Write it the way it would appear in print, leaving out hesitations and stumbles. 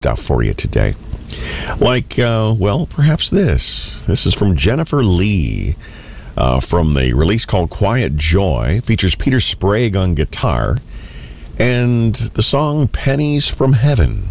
stuff for you today. Like, perhaps this. This is from Jennifer Lee from the release called Quiet Joy. Features Peter Sprague on guitar. And the song Pennies from Heaven.